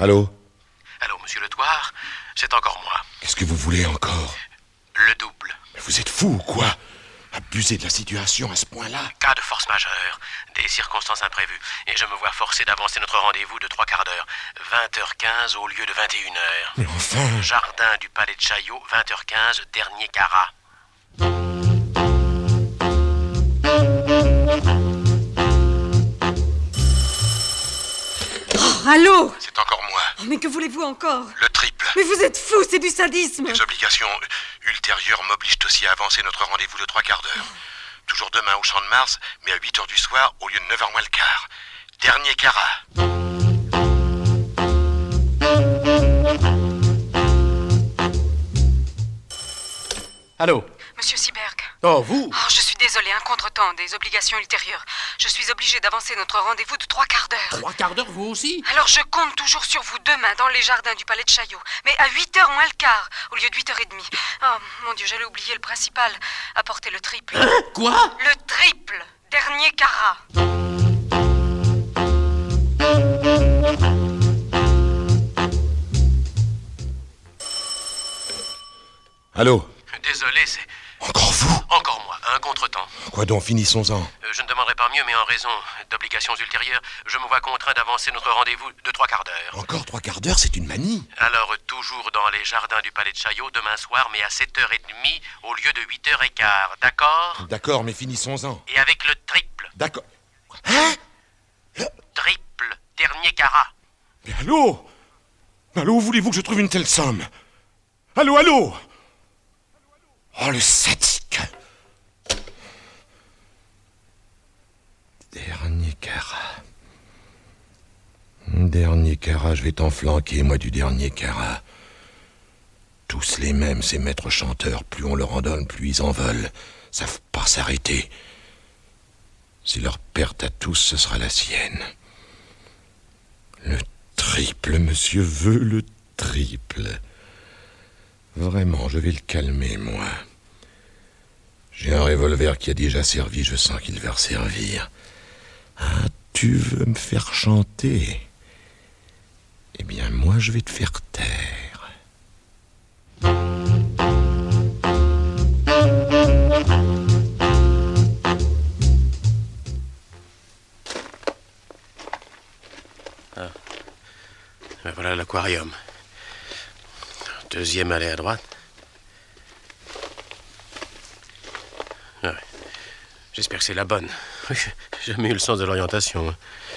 Allô? Allô, monsieur Le Thouars, c'est encore moi. Qu'est-ce que vous voulez encore? Le double. Mais vous êtes fou ou quoi? Abuser de la situation à ce point-là? Cas de force majeure, des circonstances imprévues, et je me vois forcé d'avancer notre rendez-vous de 3 quarts d'heure. 20h15 au lieu de 21h. Mais enfin... Jardin du Palais de Chaillot, 20h15, dernier carat. Oh, allô? C'est encore moi. Oh, mais que voulez-vous encore? Le triple. Mais vous êtes fou, c'est du sadisme. Les obligations ultérieures m'obligent aussi à avancer notre rendez-vous de 3 quarts d'heure. Toujours demain au Champ de Mars, mais à 8h du soir au lieu de 9h moins le quart. Dernier carat. Allô? Monsieur Seberg. Oh, vous? Oh, je suis désolée, un contretemps, des obligations ultérieures. Je suis obligée d'avancer notre rendez-vous de 3 quarts d'heure. 3 quarts d'heure, vous aussi? Alors je compte toujours sur vous demain dans les jardins du Palais de Chaillot. Mais à 8h moins le quart, au lieu de 8h30. Oh, mon Dieu, j'allais oublier le principal. Apportez le triple. Quoi? Le triple. Dernier carat. Allô? Désolé, c'est... Encore vous? Encore moi, un contretemps. Quoi donc, finissons-en. Je ne demanderai pas mieux, mais en raison d'obligations ultérieures, je me vois contraint d'avancer notre rendez-vous de 3 quarts d'heure. Encore 3 quarts d'heure, c'est une manie. Alors, toujours dans les jardins du Palais de Chaillot, demain soir, mais à 7h30 au lieu de 8h15, d'accord? D'accord, mais finissons-en. Et avec le triple. D'accord. Hein? Triple, dernier carat. Mais allô? Allô, où voulez-vous que je trouve une telle somme? Allô, allô? Oh, le sadique. Dernier carat. Dernier carat, je vais t'en flanquer, moi, du dernier carat. Tous les mêmes, ces maîtres chanteurs. Plus on leur en donne, plus ils en veulent. Savent pas s'arrêter. Si leur perte à tous, ce sera la sienne. Le triple, monsieur veut le triple. Vraiment, je vais le calmer, moi. J'ai un revolver qui a déjà servi, je sens qu'il va resservir. Ah, tu veux me faire chanter? Eh bien, moi, je vais te faire taire. Ah. Ben voilà l'aquarium. Deuxième allée à droite. Ah ouais. J'espère que c'est la bonne. J'ai jamais eu le sens de l'orientation.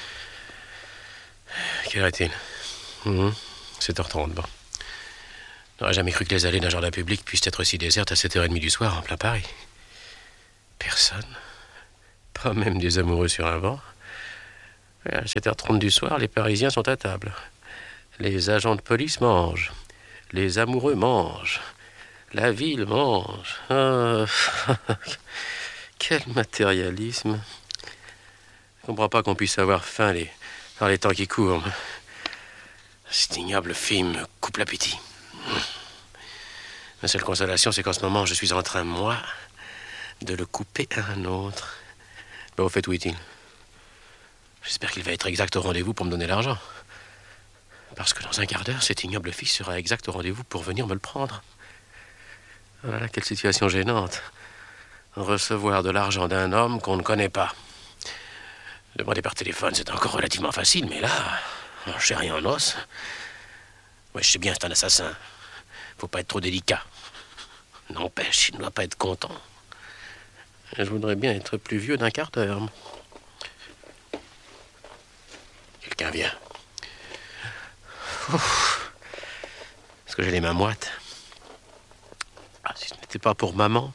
Quelle heure est-il? 7h30, bon. J'aurais jamais cru que les allées d'un jardin public puissent être si désertes à 7h30 du soir en plein Paris. Personne. Pas même des amoureux sur un banc. À 7h30 du soir, les Parisiens sont à table. Les agents de police mangent. Les amoureux mangent. La ville mange. Ah. Quel matérialisme. Je comprends pas qu'on puisse avoir faim par les temps qui courent. Cet ignoble film me coupe l'appétit. Ma seule consolation, c'est qu'en ce moment, je suis en train, moi, de le couper à un autre. Ben, au fait, où est-il? J'espère qu'il va être exact au rendez-vous pour me donner l'argent. Parce que dans un quart d'heure, cet ignoble fils sera exact au rendez-vous pour venir me le prendre. Voilà, quelle situation gênante. Recevoir de l'argent d'un homme qu'on ne connaît pas. Demander par téléphone, c'est encore relativement facile, mais là, chair et en os. Ouais, je sais bien, c'est un assassin. Faut pas être trop délicat. N'empêche, il ne doit pas être content. Je voudrais bien être plus vieux d'un quart d'heure. Quelqu'un vient. Ouf. Est-ce que j'ai les mains moites? Ah, si ce n'était pas pour maman.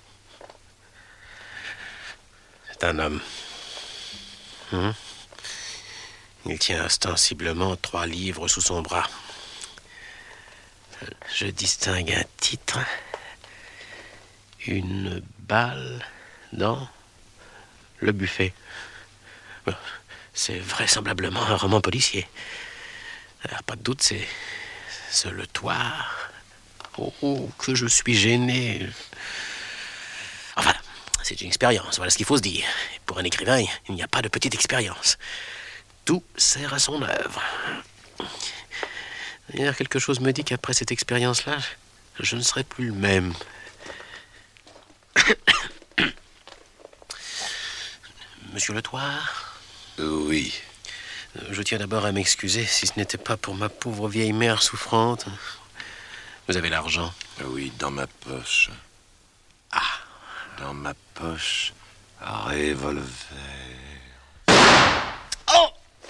C'est un homme. Il tient ostensiblement 3 livres sous son bras. Je distingue un titre. Une balle dans le buffet. C'est vraisemblablement un roman policier. Pas de doute, c'est Le Thouars. Oh, que je suis gêné. Enfin, c'est une expérience, voilà ce qu'il faut se dire. Pour un écrivain, il n'y a pas de petite expérience. Tout sert à son œuvre. D'ailleurs, quelque chose me dit qu'après cette expérience-là, je ne serai plus le même. Monsieur Le Thouars? Oui. Je tiens d'abord à m'excuser, si ce n'était pas pour ma pauvre vieille mère souffrante. Vous avez l'argent? Oui, dans ma poche. Ah. Dans ma poche. Revolver. Oh!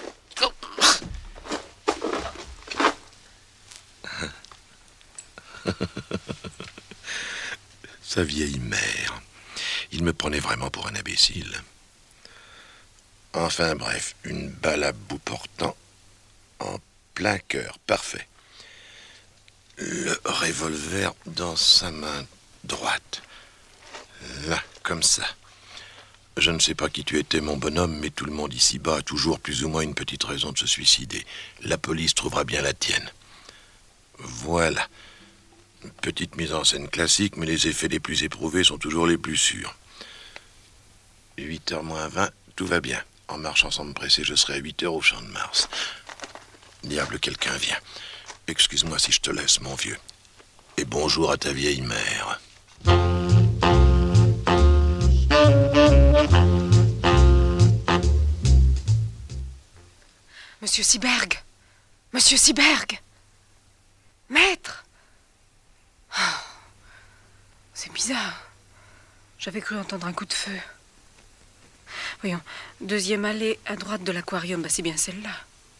Sa vieille mère. Il me prenait vraiment pour un imbécile. Enfin bref, une balle à bout portant en plein cœur, parfait. Le revolver dans sa main droite. Là, comme ça. Je ne sais pas qui tu étais, mon bonhomme, mais tout le monde ici-bas a toujours plus ou moins une petite raison de se suicider. La police trouvera bien la tienne. Voilà. Petite mise en scène classique, mais les effets les plus éprouvés sont toujours les plus sûrs. 8h moins 20, tout va bien. En marchant sans me presser, je serai à 8h au Champ de Mars. Diable, quelqu'un vient. Excuse-moi si je te laisse, mon vieux. Et bonjour à ta vieille mère. Monsieur Seeberg! Monsieur Seeberg! Maître! Oh, c'est bizarre. J'avais cru entendre un coup de feu. Voyons, 2e allée à droite de l'aquarium, c'est bien celle-là.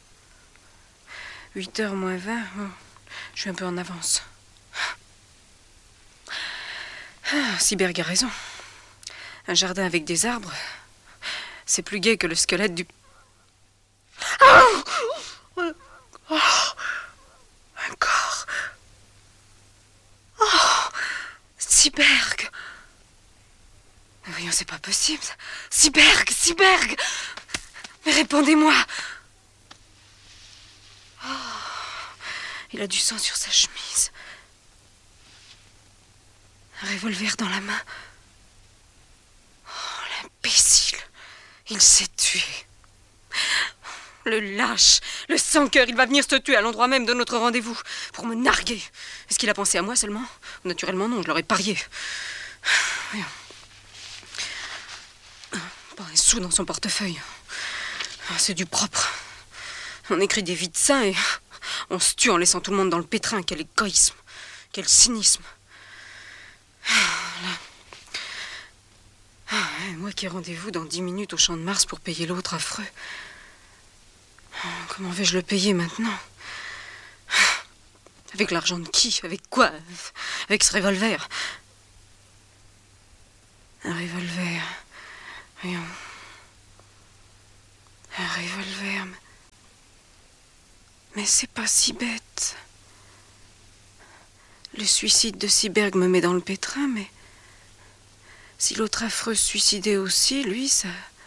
8h moins 20, je suis un peu en avance. Seeberg a raison. Un jardin avec des arbres, c'est plus gai que le squelette du... Un corps. Oh, Seeberg. Voyons, c'est pas possible. Seeberg. Mais répondez-moi. Oh, il a du sang sur sa chemise. Un revolver dans la main. Oh, l'imbécile. Il s'est tué. Le lâche, le sans-cœur, il va venir se tuer à l'endroit même de notre rendez-vous pour me narguer. Est-ce qu'il a pensé à moi seulement? Naturellement non, je l'aurais parié. Voyons. Pas un sou dans son portefeuille. C'est du propre. On écrit des vies de saints et on se tue en laissant tout le monde dans le pétrin. Quel égoïsme, quel cynisme. Moi qui ai rendez-vous dans 10 minutes au Champ de Mars pour payer l'autre affreux. Comment vais-je le payer maintenant? Avec l'argent de qui? Avec quoi? Avec ce revolver? Un revolver. Voyons. Un revolver. Mais c'est pas si bête. Le suicide de Seeberg me met dans le pétrin, mais... si l'autre affreux se suicidait aussi, lui, ça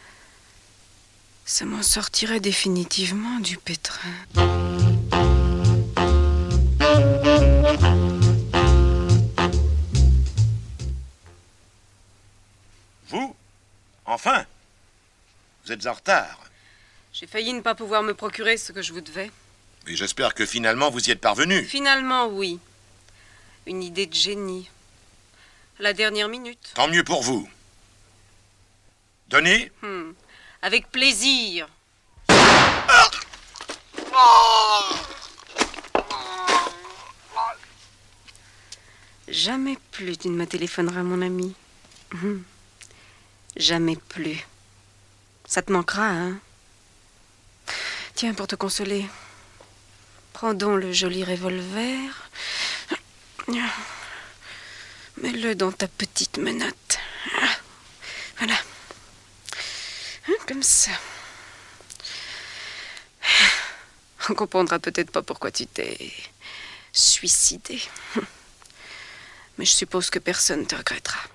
m'en sortirait définitivement du pétrin. Vous? Enfin? Vous êtes en retard. J'ai failli ne pas pouvoir me procurer ce que je vous devais. Et j'espère que finalement vous y êtes parvenu. Finalement, oui. Une idée de génie. À la dernière minute. Tant mieux pour vous. Donnez. Avec plaisir. Jamais plus tu ne me téléphoneras, mon ami. Jamais plus. Ça te manquera, hein? Tiens, pour te consoler, prends donc le joli revolver. Mets-le dans ta petite menotte. Voilà. Comme ça. On comprendra peut-être pas pourquoi tu t'es suicidé. Mais je suppose que personne ne te regrettera.